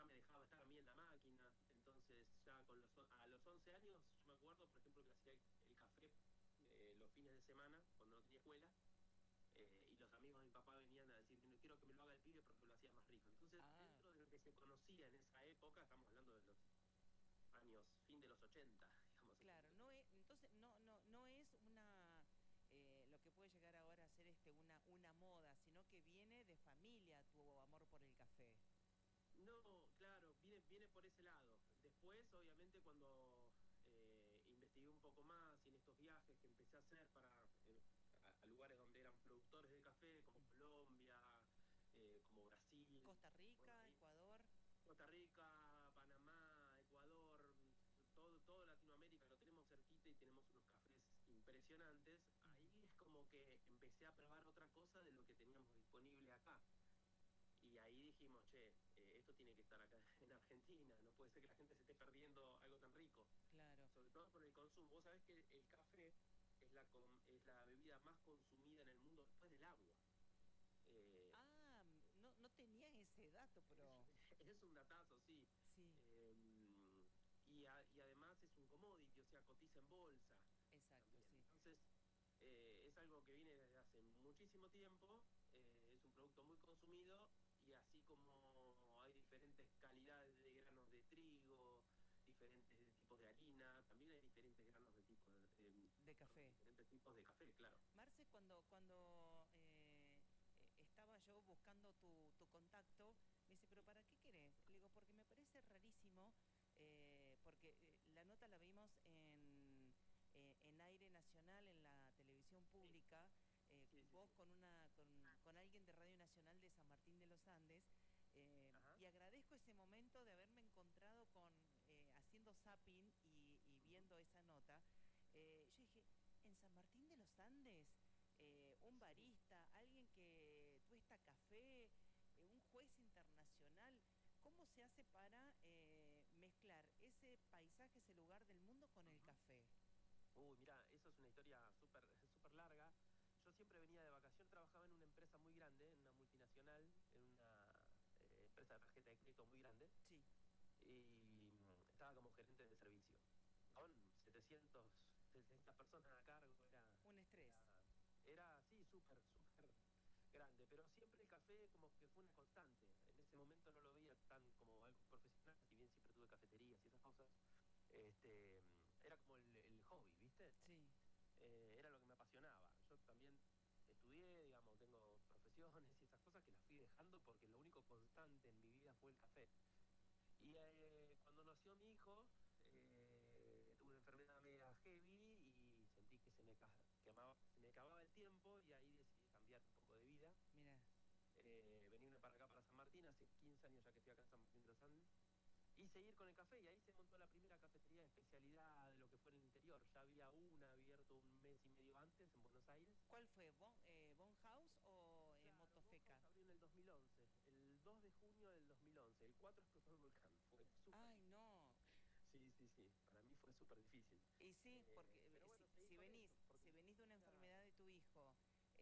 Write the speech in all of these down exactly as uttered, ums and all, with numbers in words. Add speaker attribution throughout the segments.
Speaker 1: ya me dejaba estar a mí en la máquina. Entonces ya con los, a los once años, yo me acuerdo, por ejemplo, que hacía el, el café eh, los fines de semana, cuando no tenía escuela, eh, y los amigos de mi papá venían a decir, no quiero que me lo haga el pibe porque lo hacía más rico. Entonces,
Speaker 2: Ah,
Speaker 1: dentro de lo que se conocía en esa época, estamos hablando de los años, fin de los ochenta, digamos.
Speaker 2: claro, no es, entonces no, no, no es una eh, lo que puede llegar ahora a ser este una, una moda, sino que viene de familia tu amor por el café.
Speaker 1: No, claro, viene, viene por ese lado. Después, obviamente, cuando eh, investigué un poco más y en estos viajes que empecé a hacer para eh, a, a lugares donde eran productores de café, como Colombia, eh, como Brasil,
Speaker 2: Costa
Speaker 1: bueno,
Speaker 2: Rica,
Speaker 1: ahí,
Speaker 2: Ecuador.
Speaker 1: Costa Rica, Panamá, Ecuador, todo, todo Latinoamérica lo tenemos cerquita y tenemos unos cafés impresionantes. Ahí es como que empecé a probar otra cosa de lo que teníamos disponible acá. Y ahí dijimos, che, eh, esto tiene que estar acá en Argentina, no puede ser que la gente se esté perdiendo algo tan rico,
Speaker 2: Claro.
Speaker 1: sobre todo por el consumo. Vos sabés que el café es la, es la bebida más consumida en el mundo después del agua. Eh,
Speaker 2: Ah, no, no tenía ese dato, pero
Speaker 1: es, es un datazo, sí.
Speaker 2: sí,
Speaker 1: Eh, y, a, y además es un commodity, o sea, cotiza en bolsa
Speaker 2: exacto,
Speaker 1: también.
Speaker 2: sí.
Speaker 1: Entonces, eh, es algo que viene desde hace muchísimo tiempo, eh, es un producto muy consumido y así como hay diferentes calidades de granos de trigo, diferentes tipos de harina, también hay diferentes granos de tipos de, eh,
Speaker 2: De café.
Speaker 1: diferentes tipos de café, claro.
Speaker 2: Marce, cuando, cuando eh, eh, estaba yo buscando tu, tu contacto, me dice, ¿pero para qué querés? Le digo, porque me parece rarísimo, eh, porque eh, la nota la vimos en, eh, en aire nacional, en la televisión
Speaker 1: Sí,
Speaker 2: pública, eh,
Speaker 1: sí, sí,
Speaker 2: vos
Speaker 1: sí.
Speaker 2: con, una, con, con alguien de Radio Nacional de San Martín de los Andes, eh,
Speaker 1: Ajá.
Speaker 2: y agradezco ese momento de haberme encontrado con, eh, haciendo zapping y, y
Speaker 1: Uh-huh.
Speaker 2: viendo esa nota. Eh, yo dije, en San Martín de los Andes, eh, un
Speaker 1: Sí.
Speaker 2: barista, alguien que tuesta café, eh, un juez internacional. ¿Cómo se hace para eh, mezclar ese paisaje, ese lugar del mundo con el
Speaker 1: Uh-huh.
Speaker 2: café?
Speaker 1: Uy, mira, eso es una historia súper súper larga. Yo siempre venía de vacación, trabajaba en una empresa muy grande, en una multinacional, en una eh, empresa de tarjeta de crédito muy grande,
Speaker 2: Sí,
Speaker 1: y mm, estaba como gerente de servicio. Con setecientos sesenta personas a cargo, era,
Speaker 2: un estrés.
Speaker 1: era, era sí, súper, súper grande, pero siempre el café como que fue una constante. En ese momento no lo veía tan como algo profesional, si bien siempre tuve cafeterías y esas cosas. Este, era como el, el hobby, ¿viste?
Speaker 2: Sí,
Speaker 1: Eh, era lo que me apasionaba. Yo también estudié, digamos, tengo profesiones y esas cosas que las fui dejando porque lo único constante en mi vida fue el café. Y eh, cuando nació mi hijo, eh, tuve una enfermedad media heavy y sentí que se me, quemaba, se me acababa el tiempo y ahí decidí cambiar un poco de vida.
Speaker 2: mira.
Speaker 1: Eh, venirme para acá, para San Martín, hace quince años ya que estoy acá en San Martín de los Andes, y seguir con el café, y ahí se montó la primera cafetería de especialidad de lo que fue en el interior. Ya había una abierto un mes y medio antes en Buenos Aires.
Speaker 2: ¿Cuál fue? ¿Bon, eh, Bon House o eh,
Speaker 1: Claro,
Speaker 2: Motofeca?
Speaker 1: Bonhouse abrió en el dos mil once, el dos de junio del dos mil once. El cuatro explotó el volcán, fue súper
Speaker 2: Ay,
Speaker 1: difícil.
Speaker 2: no.
Speaker 1: Sí, sí, sí, para mí fue súper difícil.
Speaker 2: Y sí,
Speaker 1: Eh,
Speaker 2: porque
Speaker 1: pero
Speaker 2: eh,
Speaker 1: bueno,
Speaker 2: si,
Speaker 1: seguí
Speaker 2: si
Speaker 1: con
Speaker 2: venís,
Speaker 1: eso, porque...
Speaker 2: si venís de una
Speaker 1: Claro,
Speaker 2: enfermedad de tu hijo,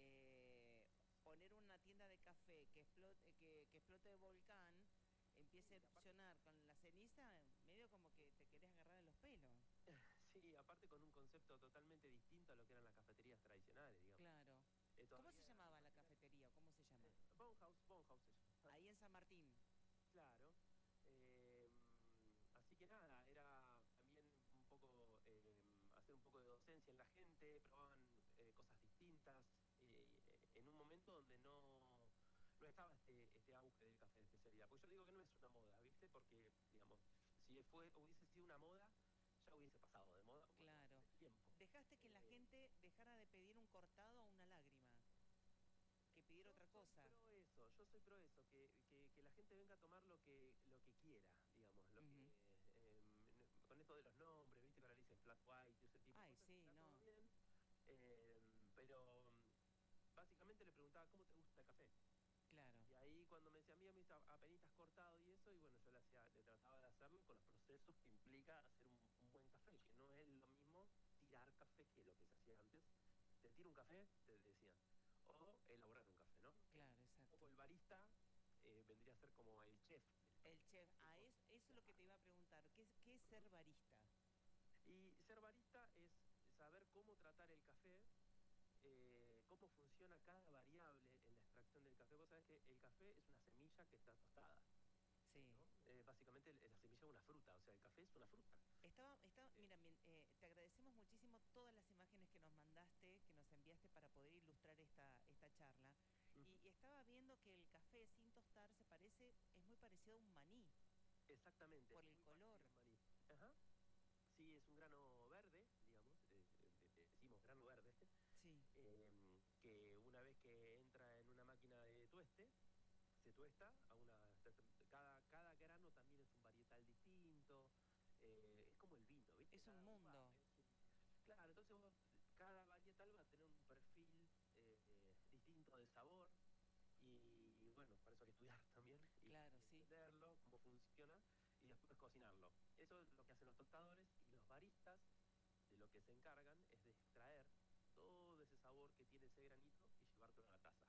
Speaker 2: eh, poner una tienda de café que explote, que, que explote el volcán, empiece a
Speaker 1: sí, aparte,
Speaker 2: erupcionar con la ceniza, medio como que te querés agarrar a los pelos.
Speaker 1: sí, aparte con un concepto totalmente distinto a lo que eran las cafeterías tradicionales, digamos.
Speaker 2: Claro.
Speaker 1: Eh,
Speaker 2: ¿Cómo se
Speaker 1: todavía
Speaker 2: llamaba la
Speaker 1: imaginar,
Speaker 2: cafetería o cómo se llama?
Speaker 1: eh, Bonhouse, Bonhouse se llama.
Speaker 2: Ahí en San Martín.
Speaker 1: Claro. Eh, así que nada, era también un poco eh, hacer un poco de docencia en la gente, probaban eh, cosas distintas, eh, en un momento donde no, no estaba este, este auge del café de especialidad. Porque yo digo que no es una moda, ¿viste? Porque, digamos, si fue, hubiese sido una moda, ya hubiese pasado de moda como
Speaker 2: Claro.
Speaker 1: el tiempo.
Speaker 2: Dejaste que la
Speaker 1: Eh,
Speaker 2: gente dejara de pedir un cortado o una lágrima, que pidiera
Speaker 1: Yo
Speaker 2: otra
Speaker 1: soy
Speaker 2: cosa.
Speaker 1: pro eso, yo soy pro eso, que, que, que la gente venga a tomar lo que, lo que quiera, digamos, lo
Speaker 2: Ujú.
Speaker 1: que eh, con esto de los nombres, viste que ahora le dicen flat white y ese tipo de
Speaker 2: Ay,
Speaker 1: cosas,
Speaker 2: sí,
Speaker 1: está todo
Speaker 2: no.
Speaker 1: bien, eh, pero mm, básicamente le preguntaba cómo te gusta el café.
Speaker 2: Claro.
Speaker 1: Y ahí cuando me decía, mí me hizo apenitas cortado y eso, y bueno, yo le hacía, le trataba de hacerlo con los procesos que implica hacer un, un buen café, que no es lo mismo tirar café que lo que se hacía antes. Te tiro un café, te decían, o elaborar un café, ¿no? El,
Speaker 2: Claro,
Speaker 1: un poco
Speaker 2: exacto.
Speaker 1: el barista eh, vendría a ser como el chef del
Speaker 2: El chef,
Speaker 1: que
Speaker 2: ah,
Speaker 1: son-
Speaker 2: es, eso es lo que te
Speaker 1: claro.
Speaker 2: iba a preguntar. ¿Qué es, qué es ser
Speaker 1: Ujú.
Speaker 2: barista?
Speaker 1: Y ser barista es saber cómo tratar el café, eh, cómo funciona cada variable en la extracción del café. Vos sabés que el café es una semilla que está tostada,
Speaker 2: Sí.
Speaker 1: ¿no? Eh, básicamente el- la semilla es una fruta, o sea, el café es una fruta.
Speaker 2: Estaba, estaba,
Speaker 1: Eh,
Speaker 2: mira, mien- eh, te agradecemos muchísimo todas las imágenes que nos mandaste, que nos enviaste para poder ilustrar esta, esta charla.
Speaker 1: ujú.
Speaker 2: Y, y estaba viendo que el café sin tostar se parece, es muy parecido a un maní
Speaker 1: Exactamente,
Speaker 2: por
Speaker 1: es
Speaker 2: el
Speaker 1: muy
Speaker 2: color.
Speaker 1: parecido a un maní. Ajá. Sí, es un grano verde, digamos, eh, eh, de- de- decimos grano verde,
Speaker 2: Sí,
Speaker 1: em, que una vez que entra en una máquina de tueste, se tuesta a una cada, cada grano también es un varietal distinto, eh, es como el vino, ¿viste?
Speaker 2: es un
Speaker 1: Cada uva
Speaker 2: mundo.
Speaker 1: es un... Claro, entonces vos, cada varietal va a tener un perfil eh, eh, distinto de sabor y bueno, para eso hay que estudiar también y,
Speaker 2: Claro,
Speaker 1: y
Speaker 2: sí.
Speaker 1: entenderlo, cómo funciona y después cocinarlo. Eso es lo que hacen los tostadores y los baristas de lo que se encargan es de extraer todo ese sabor que tiene ese granito y llevártelo a la taza.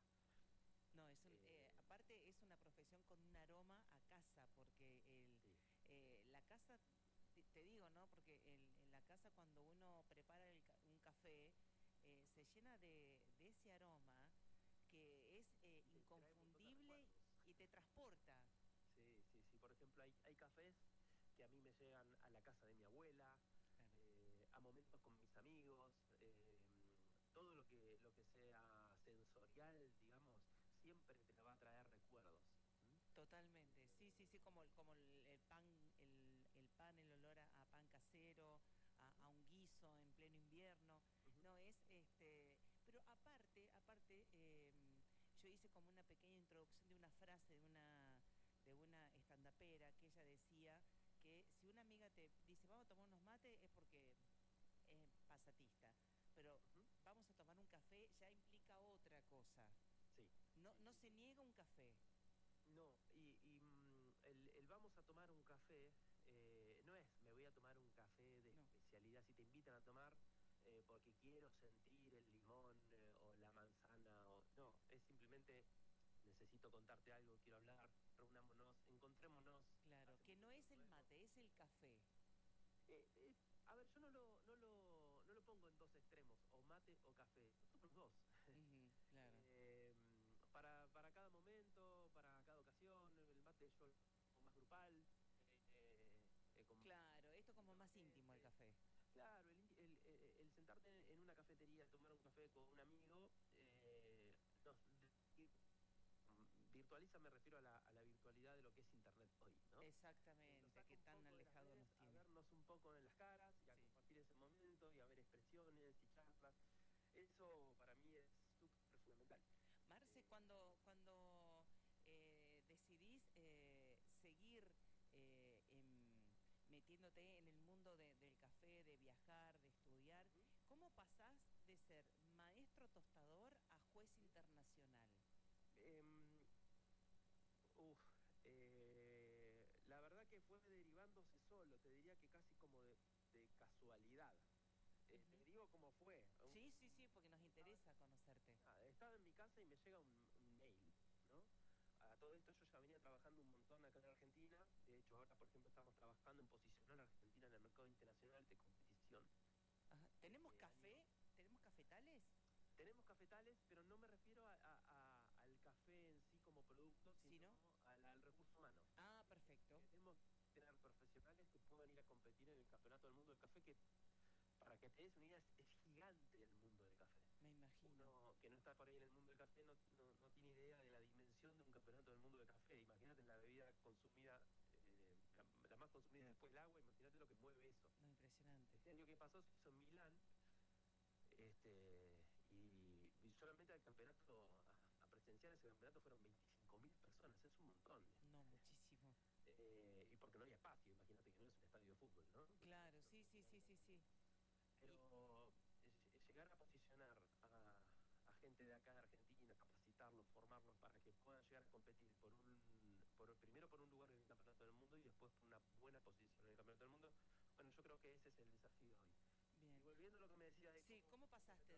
Speaker 2: No, es un, eh,
Speaker 1: Eh,
Speaker 2: aparte es una profesión con un aroma a casa, porque el,
Speaker 1: sí,
Speaker 2: eh, la casa, te, te digo, ¿no? Porque el- en la casa cuando uno prepara el ca- un café, eh, se llena de, de ese aroma que es eh,
Speaker 1: y te trae un montón de
Speaker 2: inconfundible
Speaker 1: recuerdos.
Speaker 2: y te transporta.
Speaker 1: Sí, sí, sí. Por ejemplo, hay, hay cafés que a mí me llegan a la casa de mi abuela,
Speaker 2: Claro.
Speaker 1: eh, a momentos con mis amigos, eh, todo lo que, lo que sea sensorial, digamos, siempre te va a traer recuerdos. ¿M?
Speaker 2: Totalmente, sí, sí,
Speaker 1: Eh,
Speaker 2: sí, como el, como el, el pan, el, el pan, el olor a, a pan casero, a,
Speaker 1: ujú,
Speaker 2: a un guiso en pleno invierno.
Speaker 1: ujú,
Speaker 2: No es, este, pero aparte, aparte, em, yo hice como una pequeña introducción de una frase de una, de una estandapera que ella decía que si una amiga te dice vamos a tomar unos mates es porque es pasatista, pero
Speaker 1: ujú.
Speaker 2: vamos a tomar un café ya implica otra cosa.
Speaker 1: Sí,
Speaker 2: No,
Speaker 1: sí,
Speaker 2: no
Speaker 1: sí,
Speaker 2: se
Speaker 1: sí.
Speaker 2: niega un café,
Speaker 1: No, y, y, mm, el, el vamos a tomar un café, eh, no es me voy a tomar un café de
Speaker 2: no.
Speaker 1: especialidad, si te invitan a tomar eh, porque quiero sentir el limón eh, o la manzana, o, no, es simplemente necesito contarte algo, quiero hablar, reunámonos, encontrémonos,
Speaker 2: Claro,
Speaker 1: hace
Speaker 2: que
Speaker 1: mucho
Speaker 2: no
Speaker 1: que no
Speaker 2: es
Speaker 1: nos
Speaker 2: el
Speaker 1: vemos.
Speaker 2: mate, es el café.
Speaker 1: Eh, eh, a ver, yo no lo, no, lo, no lo pongo en dos extremos, o mate o café, son los dos.
Speaker 2: Ujú, claro.
Speaker 1: Eh, para, para cada momento, para cada ocasión, el mate yo lo hago más grupal, eh, eh, con
Speaker 2: Claro, esto como
Speaker 1: distinta más
Speaker 2: más íntimo el
Speaker 1: gente.
Speaker 2: café.
Speaker 1: Claro, el, indi- el, eh, el sentarte en una cafetería a tomar un café con un amigo, eh, nos, vi- virtualiza, me refiero a la, a la virtualidad de lo que es Internet hoy, ¿no? Eh, nos
Speaker 2: Exactamente,
Speaker 1: saca
Speaker 2: que
Speaker 1: un
Speaker 2: tan
Speaker 1: poco de las
Speaker 2: alejado
Speaker 1: redes
Speaker 2: nos
Speaker 1: a
Speaker 2: tiene.
Speaker 1: vernos un poco en las caras y a
Speaker 2: Sí.
Speaker 1: compartir ese momento y a ver expresiones y charlas. Eso para mí es súper fundamental.
Speaker 2: Marce,
Speaker 1: Eh,
Speaker 2: cuando, cuando eh, decidís eh, seguir eh, en- metiéndote en el mundo de- del café, de viajar, de estudiar,
Speaker 1: ujú,
Speaker 2: ¿cómo pasás de ser maestro tostador a juez
Speaker 1: ujú.
Speaker 2: internacional?
Speaker 1: Em, uf, eh, la verdad que fue derivándose solo, te diría que casi como de, de casualidad. Eh,
Speaker 2: Ujú.
Speaker 1: te digo cómo fue. Un-
Speaker 2: Sí, sí, sí, porque nos
Speaker 1: estaba,
Speaker 2: interesa conocerte.
Speaker 1: nada, estaba en mi casa y me llega un, un mail, ¿no? A todo esto yo ya venía trabajando un montón acá en Argentina. De hecho, ahora, por ejemplo, estamos trabajando en posicionar a Argentina en el mercado internacional de competición.
Speaker 2: Ajá. ¿Tenemos
Speaker 1: Este año
Speaker 2: café? ¿Tenemos cafetales?
Speaker 1: tenemos cafetales, pero no me refiero a- a- a- al café en sí como producto,
Speaker 2: ¿Sí, no?
Speaker 1: sino al, al recurso humano.
Speaker 2: Ah,
Speaker 1: Eh,
Speaker 2: perfecto.
Speaker 1: queremos tener profesionales que puedan ir a competir en el Campeonato del Mundo del Café, que para que te des una idea es, es gigante el mundo del café.
Speaker 2: Me imagino.
Speaker 1: Uno que no está por ahí en el mundo del café no, no, no tiene idea de la dimensión de un campeonato del mundo del café. Imagínate la bebida consumida, eh, la, la más consumida después del agua, imagínate lo que mueve eso.
Speaker 2: No, impresionante.
Speaker 1: Este año que pasó se hizo en Milán, este, y, y solamente al campeonato, a, a presenciar ese campeonato fueron veinticinco mil personas, es un montón.
Speaker 2: No, muchísimo.
Speaker 1: Eh, y porque no hay espacio, imagínate que no es un estadio de fútbol, ¿no? No, no,
Speaker 2: Claro,
Speaker 1: no,
Speaker 2: sí,
Speaker 1: no
Speaker 2: sí,
Speaker 1: llega ni
Speaker 2: sí,
Speaker 1: a
Speaker 2: sí,
Speaker 1: tanto.
Speaker 2: sí. Y
Speaker 1: Pero eh, llegar a posicionar a, a gente de acá de Argentina, capacitarlos, formarlos para que puedan llegar a competir por un, por, primero por un lugar en el campeonato del mundo y después por una buena posición en el campeonato del mundo, bueno, yo creo que ese es el desafío hoy. Y
Speaker 2: bien.
Speaker 1: volviendo a lo que me decía de
Speaker 2: Sí,
Speaker 1: cómo,
Speaker 2: ¿cómo
Speaker 1: cómo me
Speaker 2: pasaste